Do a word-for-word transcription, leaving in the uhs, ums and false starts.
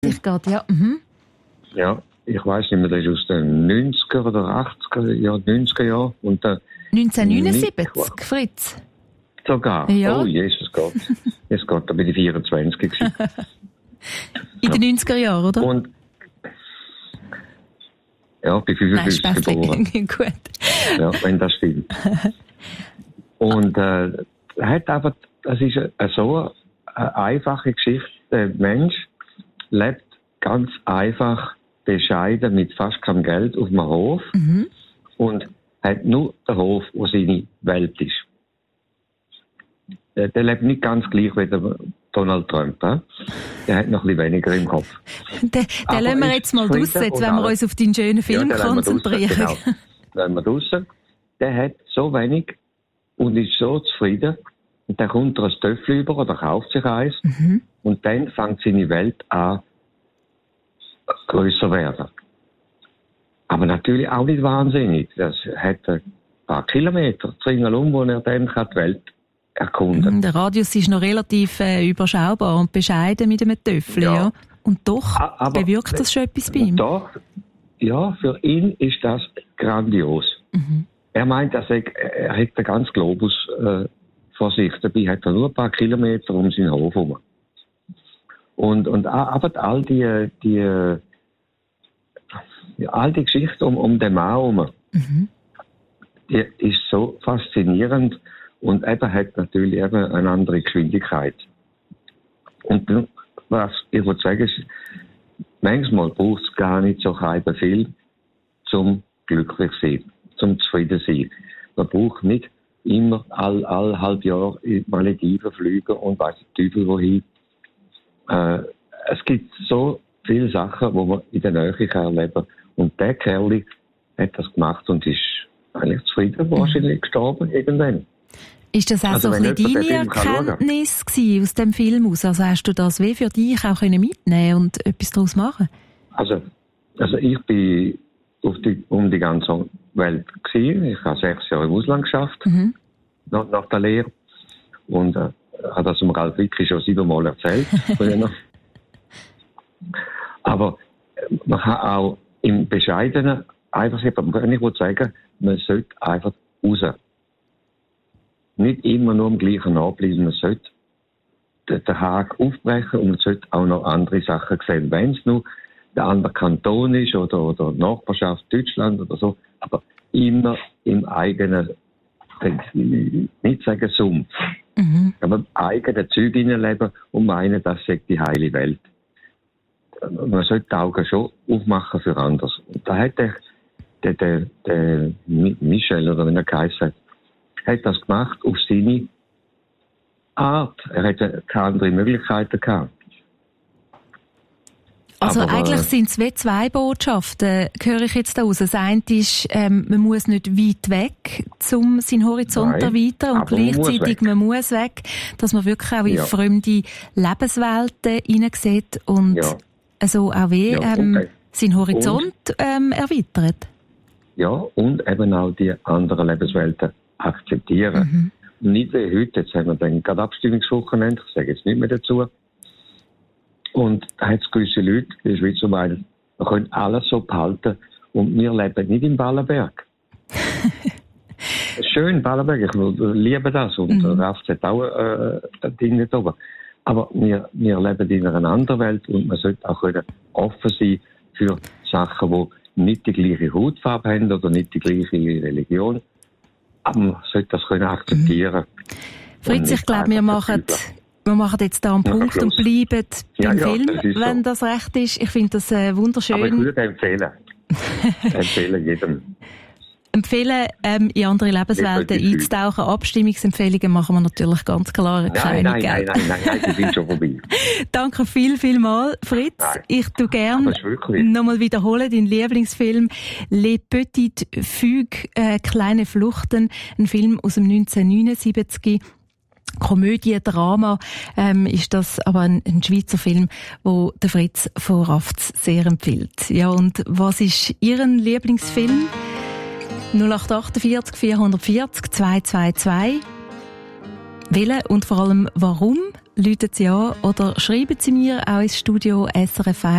Ich geht, ja. Mhm. Ja, ich weiss nicht mehr, das ist aus den neunziger oder achtziger Jahren, neunziger Jahren. Und der neunzehnhundertneunundsiebzig, Fritz. Sogar? Ja. Oh, Jesus Gott. Jetzt Gott, da bin ich vierundzwanzig gewesen. In den neunziger Jahren, oder? Und ja, bei fünfundfünfzig Nein, geboren. Gut. Ja, wenn das stimmt. Und äh, hat einfach, das ist eine, so eine einfache Geschichte. Der Mensch lebt ganz einfach, bescheiden, mit fast keinem Geld auf dem Hof Mhm. und hat nur den Hof, wo seine Welt ist. Der, der lebt nicht ganz gleich wie der Donald Trump. He? Der hat noch ein bisschen weniger im Kopf. Den, den lassen wir jetzt mal draussen, jetzt wollen wir uns auf deinen schönen Film ja, konzentrieren. Genau. Wenn wir draussen, der hat so wenig und ist so zufrieden. Und dann kommt er ein Töffel über oder kauft sich eins. Mhm. Und dann fängt seine Welt an, grösser werden. Aber natürlich auch nicht wahnsinnig. Das hat ein paar Kilometer ringsherum, wo er dann die Welt erkunden kann. Der Radius ist noch relativ äh, überschaubar und bescheiden mit einem Töffel, ja. ja. Und doch Aber bewirkt das schon etwas bei ihm. Doch, ja, für ihn ist das grandios. Mhm. Er meint, dass er, er hat den ganzen Globus äh, vor sich. Dabei hat er nur ein paar Kilometer um seinen Hof herum. Und, und aber all die, die, ja, all die Geschichte um, um den Mann herum, Mhm. die ist so faszinierend und eben hat natürlich eben eine andere Geschwindigkeit. Und was ich würde sagen, ist, manchmal braucht es gar nicht so viel, zum glücklich sein, zum zufrieden sein. Man braucht nicht immer all, all halb Jahr Malediven fliegen und weiss nicht Teufel wohin. Äh, es gibt so viele Sachen, die man in der Nähe erleben kann. Und der Kerl hat das gemacht und ist eigentlich zufrieden, wahrscheinlich gestorben irgendwann. Ist das auch Also so ein wenn bisschen jemand den deine Film Erkenntnis gewesen aus dem Film aus? Also hast du das wie für dich auch können mitnehmen und etwas daraus machen? Also, also ich bin auf die, um die ganze Welt gewesen. Ich habe sechs Jahre im Ausland geschafft, Mhm. nach, nach der Lehre. Und äh, habe das dem Ralf Wicki schon siebenmal erzählt. Aber äh, man kann auch im Bescheidenen einfach, ich würde sagen, man sollte einfach raus. Nicht immer nur am gleichen nachbleiben. Man sollte den, den Haken aufbrechen und man sollte auch noch andere Sachen sehen. Wenn es nur der andere Kanton ist oder, oder Nachbarschaft Deutschland oder so, aber immer im eigenen, nicht sagen Sumpf, Mhm. aber im eigenen Zeug hineinleben und meinen, das sei die heile Welt. Man sollte die Augen schon aufmachen für anderes. Und da hat der, der, der, der Michel, oder wie er geheißen hat, hat das gemacht auf seine Art. Er hatte keine andere Möglichkeiten gehabt. Also Aber, eigentlich äh, sind es wie zwei Botschaften, höre ich jetzt daraus. Das eine ist, ähm, man muss nicht weit weg, um seinen Horizont zu Nein, erweitern. Und aber man muss gleichzeitig, weg. man muss weg, dass man wirklich auch in Ja. fremde Lebenswelten hineinsieht und Ja. also auch wie Ja, ähm, okay. seinen Horizont ähm, erweitert. Ja, und eben auch die anderen Lebenswelten akzeptieren. Mhm. Nicht wie heute, jetzt haben wir dann gerade Abstimmungswochenende, ich sage jetzt nicht mehr dazu. Und da hat es gewisse Leute in der Schweiz, die meinen, wir können alles so behalten und wir leben nicht im Ballenberg. Schön, Ballenberg, ich liebe das und Mhm. mhm. Rafz hat auch äh, ein Ding nicht oben. Aber wir, wir leben in einer anderen Welt und man sollte auch können offen sein für Sachen, die nicht die gleiche Hautfarbe haben oder nicht die gleiche Religion. Aber man sollte das können akzeptieren. Fritz, ich glaube, wir machen, wir machen jetzt da einen Machen Punkt und Schluss. bleiben Ja, beim ja, Film, das ist so. wenn das recht ist. Ich finde das äh, wunderschön. Aber ich würde empfehlen. empfehlen jedem. Empfehlen, ähm, in andere Lebenswelten Definitiv. einzutauchen. Abstimmungsempfehlungen machen wir natürlich ganz klar Nein, keine. nein, gell? nein, nein, nein, nein, die sind schon vorbei. Danke viel, viel mal, Fritz. Nein. Ich tu gern Aber es ist wirklich- nochmal wiederholen, deinen Lieblingsfilm Les Petites Fugues, äh, kleine Fluchten, ein Film aus dem neunzehnhundertneunundsiebzig. Komödie, Drama, ähm, ist das aber ein, ein Schweizer Film, wo der Fritz von Rafz sehr empfiehlt. Ja, und was ist Ihren Lieblingsfilm? null acht achtundvierzig vierhundertvierzig zweihundertzweiundzwanzig. Welchen und vor allem warum rufen Sie an oder schreiben Sie mir auch ins Studio S R F eins